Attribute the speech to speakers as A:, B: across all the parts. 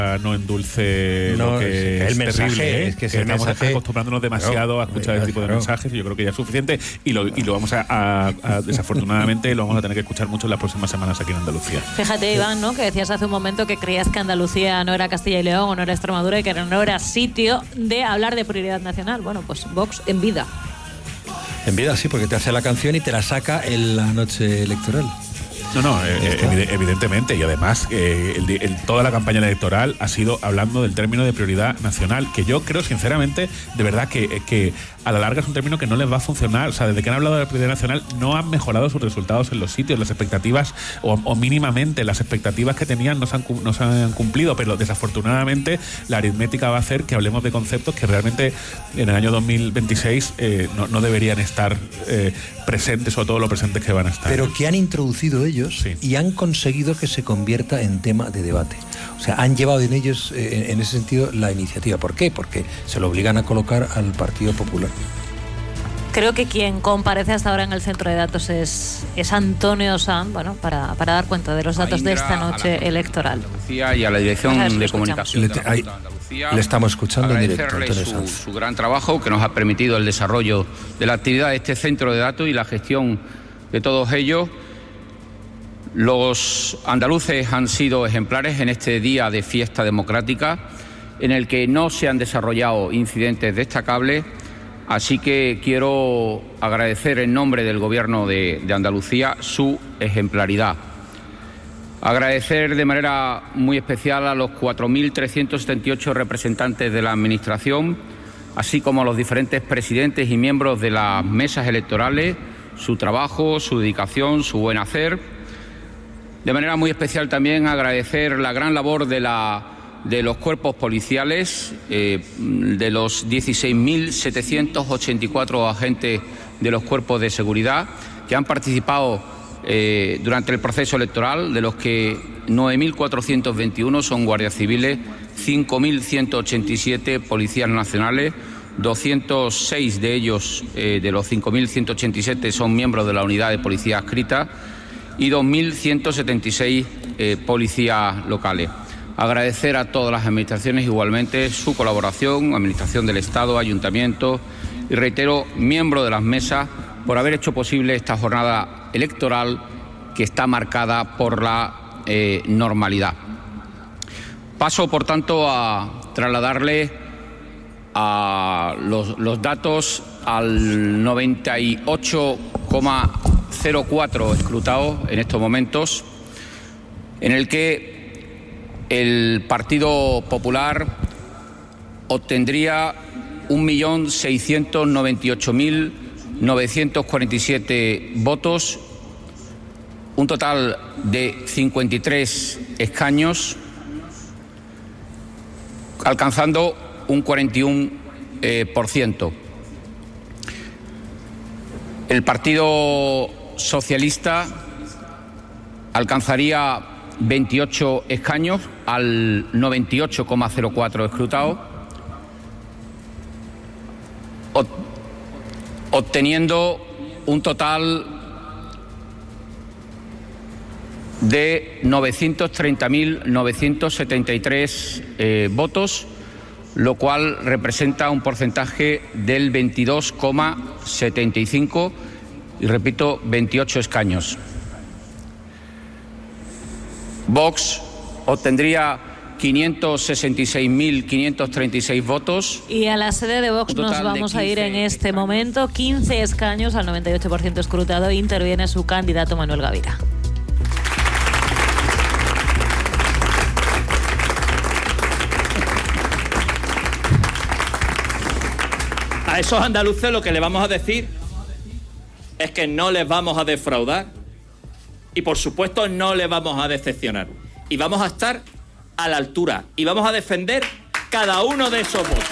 A: no endulce
B: No,
A: lo que
B: el
A: es
B: mensaje,
A: terrible,
B: es que es
A: que
B: el
A: estamos
B: mensaje,
A: acostumbrándonos demasiado a escuchar este tipo de mensajes, y yo creo que ya es suficiente, y lo vamos a desafortunadamente lo vamos a tener que escuchar mucho en las próximas semanas aquí en Andalucía.
C: Fíjate, Iván, ¿no?, que decías hace un momento que creías que Andalucía no era Castilla y León o no era Extremadura y que no era sitio de hablar de prioridad nacional. Bueno, pues Vox en vida.
B: En vida, sí, porque te hace la canción y te la saca en la noche electoral.
A: No, evidentemente, y además toda la campaña electoral ha sido hablando del término de prioridad nacional, que yo creo sinceramente, de verdad, que a la larga es un término que no les va a funcionar. O sea, desde que han hablado de la prioridad nacional no han mejorado sus resultados en los sitios, las expectativas, o mínimamente las expectativas que tenían no se han cumplido, pero desafortunadamente la aritmética va a hacer que hablemos de conceptos que realmente en el año 2026 no deberían estar presentes, o todo lo presentes que van a estar.
B: Pero que han introducido ellos,
A: sí,
B: y han conseguido que se convierta en tema de debate. O sea, han llevado en ellos, en ese sentido, la iniciativa. ¿Por qué? Porque se lo obligan a colocar al Partido Popular.
C: Creo que quien comparece hasta ahora en el centro de datos es Antonio Sanz, bueno, para dar cuenta de los datos de esta noche electoral.
D: Y a la Dirección de Comunicación de la Junta de Andalucía,
B: le estamos escuchando en directo.
D: Agradecerle su gran trabajo que nos ha permitido el desarrollo de la actividad de este centro de datos y la gestión de todos ellos. Los andaluces han sido ejemplares en este día de fiesta democrática, en el que no se han desarrollado incidentes destacables, así que quiero agradecer en nombre del Gobierno de Andalucía su ejemplaridad. Agradecer de manera muy especial a los 4.378 representantes de la Administración, así como a los diferentes presidentes y miembros de las mesas electorales, su trabajo, su dedicación, su buen hacer. De manera muy especial también agradecer la gran labor de los cuerpos policiales, de los 16.784 agentes de los cuerpos de seguridad que han participado durante el proceso electoral, de los que 9.421 son guardias civiles, 5.187 policías nacionales, 206 de ellos, de los 5.187, son miembros de la unidad de policía adscrita, y 2.176 policías locales. Agradecer a todas las administraciones igualmente su colaboración, Administración del Estado, Ayuntamientos, y reitero, miembros de las mesas, por haber hecho posible esta jornada electoral que está marcada por la normalidad. Paso, por tanto, a trasladarle a los datos al 98,04 escrutados en estos momentos, en el que el Partido Popular obtendría 1.698.947 votos, un total de 53 escaños, alcanzando un 41%. El Partido Socialista alcanzaría 28 escaños al 98,04 escrutados, obteniendo un total de 930.973 votos, lo cual representa un porcentaje del 22,75 y, repito, 28 escaños. Vox obtendría 566.536 votos.
C: Y a la sede de Vox nos vamos a ir en este momento. 15 escaños al 98% escrutado. Interviene su candidato Manuel Gavira.
E: A esos andaluces lo que le vamos a decir es que no les vamos a defraudar y, por supuesto, no les vamos a decepcionar. Y vamos a estar a la altura y vamos a defender cada uno de esos votos.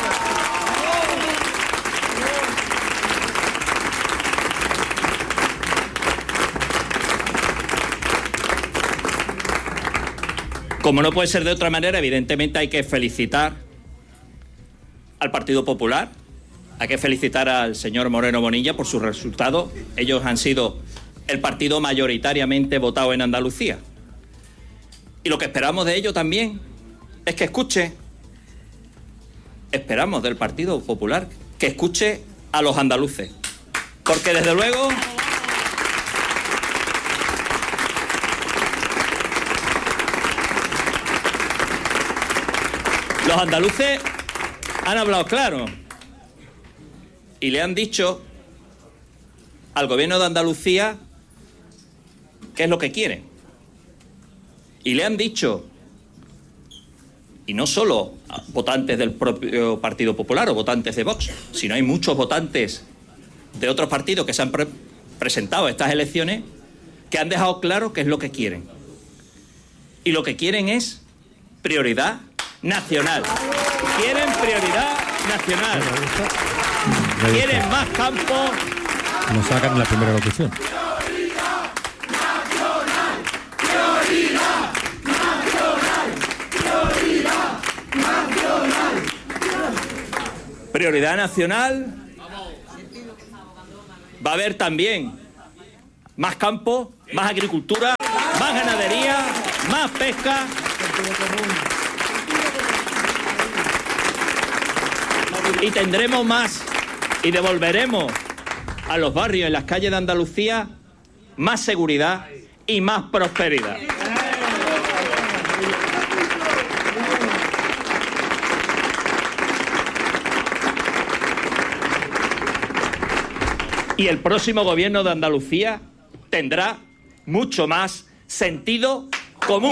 E: Como no puede ser de otra manera, evidentemente hay que felicitar al Partido Popular. Hay que felicitar al señor Moreno Bonilla por su resultado. Ellos han sido el partido mayoritariamente votado en Andalucía. Y lo que esperamos de ellos también es que escuche, esperamos del Partido Popular, que escuche a los andaluces. Porque desde luego los andaluces han hablado claro y le han dicho al gobierno de Andalucía qué es lo que quiere. Y le han dicho, y no solo a votantes del propio Partido Popular o votantes de Vox, sino hay muchos votantes de otros partidos que se han presentado a estas elecciones que han dejado claro qué es lo que quieren. Y lo que quieren es prioridad nacional. Quieren prioridad nacional. Quieren más campo.
B: Nos sacan en la primera locución.
E: Prioridad nacional. Va a haber también más campo, más agricultura, más ganadería, más pesca. Y tendremos más y devolveremos a los barrios y las calles de Andalucía más seguridad y más prosperidad. Y el próximo gobierno de Andalucía tendrá mucho más sentido común.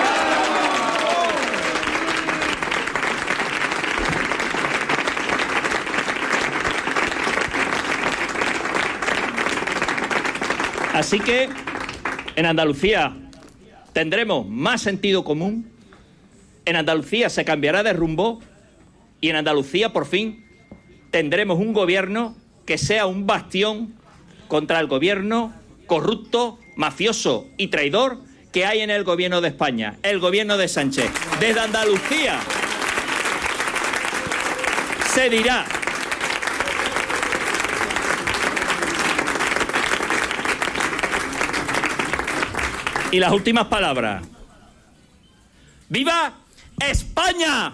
E: Así que en Andalucía tendremos más sentido común, en Andalucía se cambiará de rumbo y en Andalucía por fin tendremos un gobierno que sea un bastión contra el gobierno corrupto, mafioso y traidor que hay en el gobierno de España, el gobierno de Sánchez. Desde Andalucía se dirá y las últimas palabras. ¡Viva España!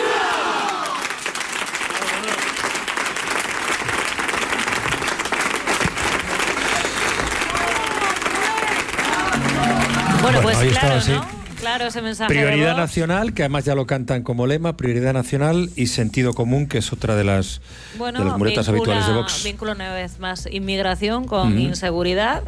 C: Bueno, pues
B: ahí
C: claro,
B: estaba,
C: ¿no?
B: sí.
C: Claro, ese mensaje de
B: Prioridad
C: Vox.
B: nacional, que además ya lo cantan como lema, prioridad nacional y sentido común, que es otra de las muletas habituales de Vox.
C: Vincula una vez más inmigración con inseguridad.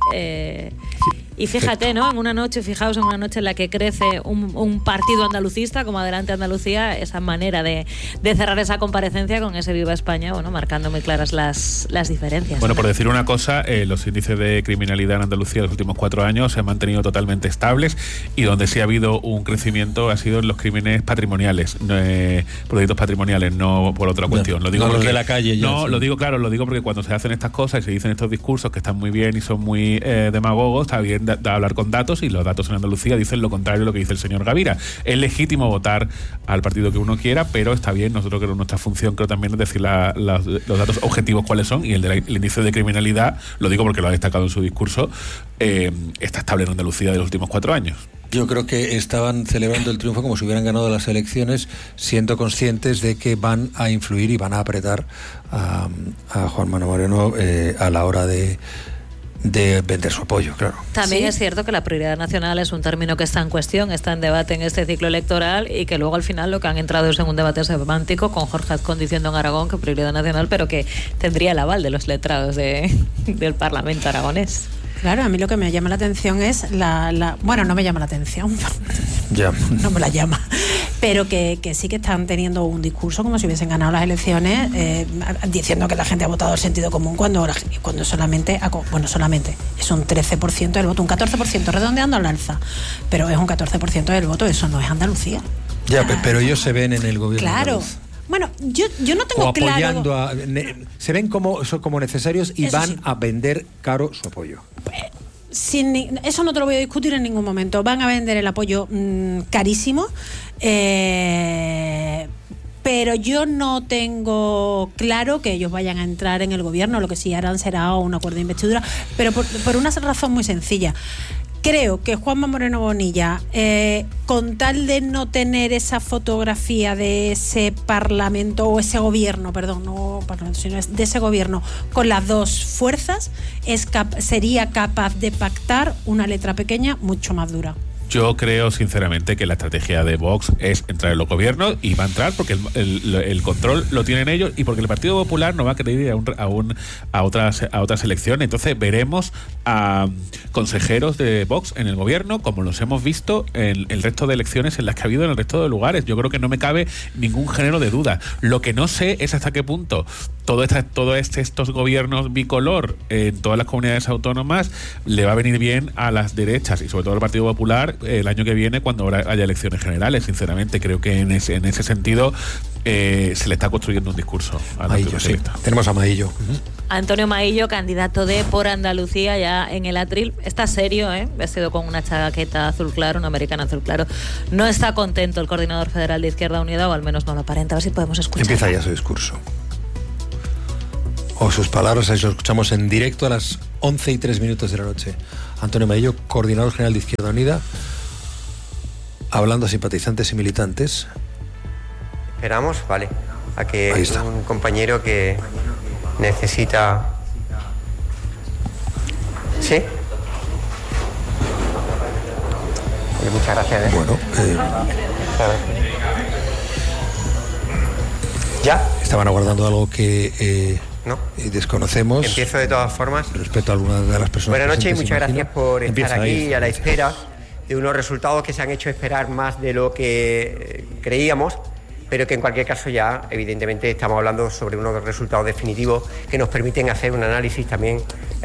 C: Y fíjate, ¿no? Fijaos en una noche en la que crece un partido andalucista como Adelante Andalucía, esa manera de cerrar esa comparecencia con ese Viva España, bueno, marcando muy claras las diferencias.
A: Bueno, por decir una cosa, los índices de criminalidad en Andalucía en los últimos 4 años se han mantenido totalmente estables y donde sí ha habido un crecimiento ha sido en los crímenes patrimoniales, por delitos patrimoniales, no por otra cuestión. Lo digo
B: no
A: porque,
B: los de la calle ya,
A: no,
B: sí.
A: lo digo porque cuando se hacen estas cosas y se dicen estos discursos que están muy bien y son muy demagogos, está bien de hablar con datos, y los datos en Andalucía dicen lo contrario de lo que dice el señor Gavira. Es legítimo votar al partido que uno quiera, pero está bien, nosotros creo que nuestra función creo también es decir los datos objetivos cuáles son, y el índice de criminalidad, lo digo porque lo ha destacado en su discurso, está estable en Andalucía de los últimos 4 años.
B: Yo creo que estaban celebrando el triunfo como si hubieran ganado las elecciones, siendo conscientes de que van a influir y van a apretar a Juan Manuel Moreno a la hora de vender su apoyo, claro.
C: También
F: Sí.
C: es cierto que la prioridad nacional es un término que está en cuestión, está en debate en este ciclo electoral, y que luego al final lo que han entrado es en un debate semántico, con Jorge Azcón diciendo en Aragón que prioridad nacional, pero que tendría el aval de los letrados del Parlamento aragonés.
F: Claro, a mí lo que me llama la atención es bueno, no me llama la atención,
B: Ya.
F: no me la llama, pero que sí que están teniendo un discurso como si hubiesen ganado las elecciones, diciendo que la gente ha votado el sentido común cuando solamente es un 13% del voto, un 14%, redondeando al alza, pero es un 14% del voto, eso no es Andalucía.
B: Ya, pero ellos se ven en el gobierno.
F: Claro.
B: andaluz.
F: Bueno, yo no tengo
B: O apoyando
F: claro.
B: se ven como necesarios y
F: Eso
B: van
F: sí.
B: a vender caro su apoyo.
F: Eso no te lo voy a discutir en ningún momento. Van a vender el apoyo carísimo, pero yo no tengo claro que ellos vayan a entrar en el gobierno. Lo que sí harán será un acuerdo de investidura, pero por una razón muy sencilla. Creo que Juanma Moreno Bonilla, con tal de no tener esa fotografía de ese parlamento o ese gobierno, perdón, no parlamento, sino de ese gobierno con las dos fuerzas, sería capaz de pactar una letra pequeña mucho más dura.
A: Yo creo sinceramente que la estrategia de Vox es entrar en los gobiernos, y va a entrar porque el control lo tienen ellos, y porque el Partido Popular no va a querer ir a otras elecciones. Entonces veremos a consejeros de Vox en el gobierno, como los hemos visto en el resto de elecciones en las que ha habido en el resto de lugares. Yo creo que no me cabe ningún género de duda. Lo que no sé es hasta qué punto estos gobiernos bicolor en todas las comunidades autónomas le va a venir bien a las derechas, y sobre todo al Partido Popular, el año que viene, cuando haya elecciones generales. Sinceramente creo que en ese sentido se le está construyendo un discurso a
B: Maillo, sí. Tenemos a Maillo.
C: Antonio Maillo, candidato de Por Andalucía, ya en el atril. Está serio, vestido con una chaqueta azul claro, una americana azul claro. No está contento el coordinador federal de Izquierda Unida, o al menos no lo aparenta. A ver si podemos escuchar.
B: Empieza ya su discurso. O sus palabras, ahí lo escuchamos en directo a las 11:03 de la noche. Antonio Maillo, coordinador general de Izquierda Unida, hablando a simpatizantes y militantes.
G: Esperamos, vale, a que un compañero que necesita... ¿Sí? Muchas gracias.
B: Bueno,
G: ¿ya?
B: Estaban aguardando algo que...
G: ¿no?
B: Desconocemos.
G: Empiezo de todas formas.
B: Respecto a alguna de las personas.
G: Buenas noches y muchas
B: imagino.
G: gracias por estar aquí
B: ahí.
G: a la espera de unos resultados que se han hecho esperar más de lo que creíamos, pero que en cualquier caso ya evidentemente estamos hablando sobre unos resultados definitivos que nos permiten hacer un análisis también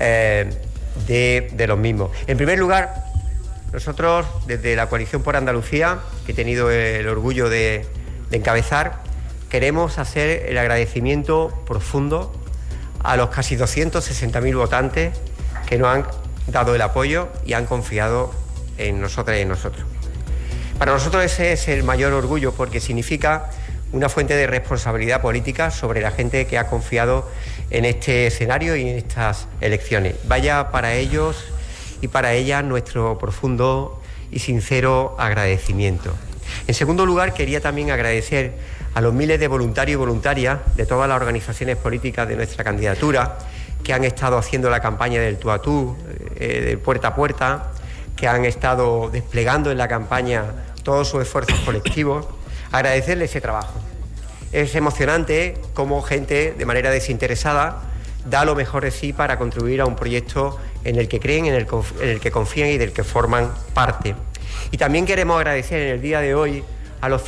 G: de los mismos. En primer lugar, nosotros desde la Coalición por Andalucía, que he tenido el orgullo de encabezar, queremos hacer el agradecimiento profundo a los casi 260.000 votantes que nos han dado el apoyo y han confiado en nosotras y en nosotros. Para nosotros ese es el mayor orgullo, porque significa una fuente de responsabilidad política sobre la gente que ha confiado en este escenario y en estas elecciones. Vaya para ellos y para ellas nuestro profundo y sincero agradecimiento. En segundo lugar, quería también agradecer a los miles de voluntarios y voluntarias de todas las organizaciones políticas de nuestra candidatura que han estado haciendo la campaña del tú a tú, de puerta a puerta, que han estado desplegando en la campaña todos sus esfuerzos colectivos. Agradecerles ese trabajo. Es emocionante cómo gente de manera desinteresada da lo mejor de sí para contribuir a un proyecto en el que creen, en el que confían y del que forman parte. Y también queremos agradecer en el día de hoy a los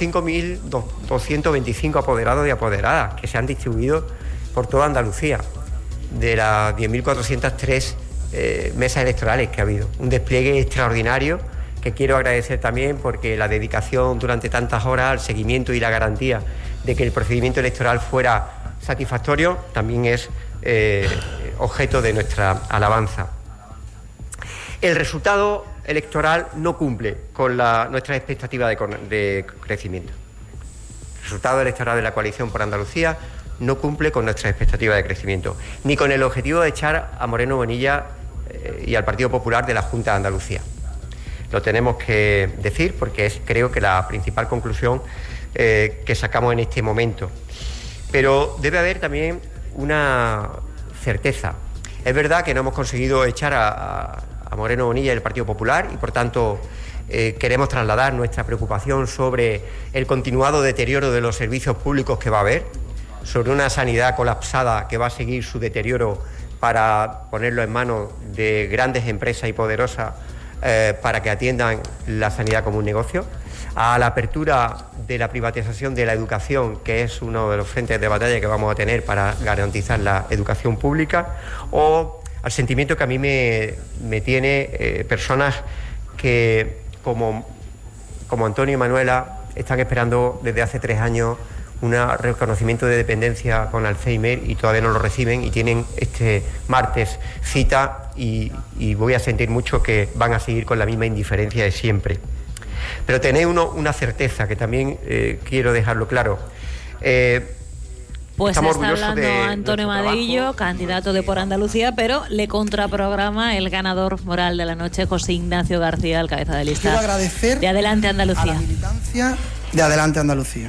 G: 5.225 apoderados y apoderadas que se han distribuido por toda Andalucía, de las 10.403 mesas electorales que ha habido. Un despliegue extraordinario que quiero agradecer también, porque la dedicación durante tantas horas al seguimiento y la garantía de que el procedimiento electoral fuera satisfactorio también es objeto de nuestra alabanza. El resultado electoral no cumple con nuestra expectativa de crecimiento. El resultado electoral de la Coalición por Andalucía no cumple con nuestra expectativa de crecimiento, ni con el objetivo de echar a Moreno Bonilla y al Partido Popular de la Junta de Andalucía. Lo tenemos que decir porque es, creo que, la principal conclusión que sacamos en este momento. Pero debe haber también una certeza. Es verdad que no hemos conseguido echar a Moreno Bonilla y el Partido Popular, y por tanto queremos trasladar nuestra preocupación sobre el continuado deterioro de los servicios públicos que va a haber, sobre una sanidad colapsada que va a seguir su deterioro para ponerlo en manos de grandes empresas y poderosas para que atiendan la sanidad como un negocio, a la apertura de la privatización de la educación, que es uno de los frentes de batalla que vamos a tener para garantizar la educación pública, o al sentimiento que a mí me tiene personas que, como Antonio y Manuela, están esperando desde hace 3 años un reconocimiento de dependencia con Alzheimer y todavía no lo reciben, y tienen este martes cita, y voy a sentir mucho que van a seguir con la misma indiferencia de siempre. Pero tenéis una certeza que también quiero dejarlo claro.
C: Pues
G: estamos
C: está
G: orgullosos
C: hablando
G: de
C: Antonio
G: nuestro
C: Madillo,
G: trabajo.
C: candidato de Por Andalucía, pero le contraprograma el ganador moral de la noche, José Ignacio García, el cabeza de lista
H: Quiero agradecer
C: de Adelante
H: a la
C: Andalucía.
H: militancia de Adelante Andalucía.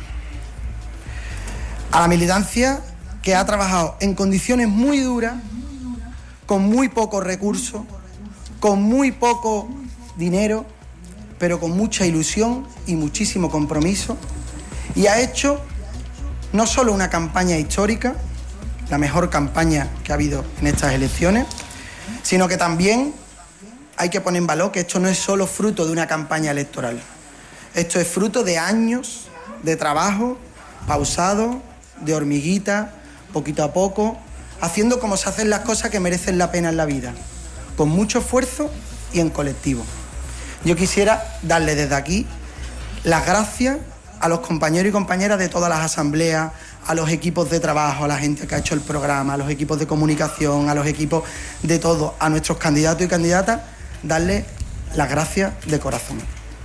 H: A la militancia que ha trabajado en condiciones muy duras, con muy pocos recursos, con muy poco dinero, pero con mucha ilusión y muchísimo compromiso, y ha hecho no solo una campaña histórica, la mejor campaña que ha habido en estas elecciones, sino que también hay que poner en valor que esto no es solo fruto de una campaña electoral. Esto es fruto de años de trabajo pausado, de hormiguita, poquito a poco, haciendo como se hacen las cosas que merecen la pena en la vida, con mucho esfuerzo y en colectivo. Yo quisiera darle desde aquí las gracias a los compañeros y compañeras de todas las asambleas, a los equipos de trabajo, a la gente que ha hecho el programa, a los equipos de comunicación, a los equipos de todo, a nuestros candidatos y candidatas, darle las gracias de corazón.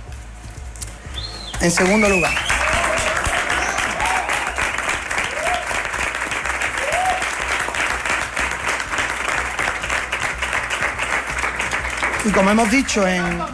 H: En segundo lugar, y como hemos dicho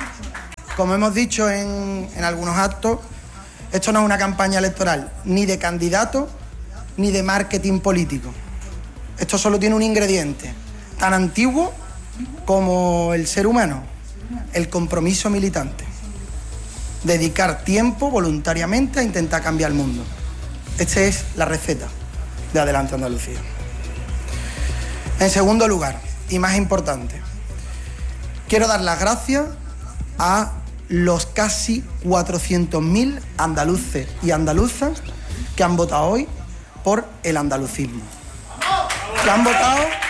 H: en algunos actos, esto no es una campaña electoral ni de candidato ni de marketing político. Esto solo tiene un ingrediente tan antiguo como el ser humano, el compromiso militante. Dedicar tiempo voluntariamente a intentar cambiar el mundo. Esta es la receta de Adelante Andalucía. En segundo lugar, y más importante, quiero dar las gracias a los casi 400.000 andaluces y andaluzas que han votado hoy por el andalucismo. Que han votado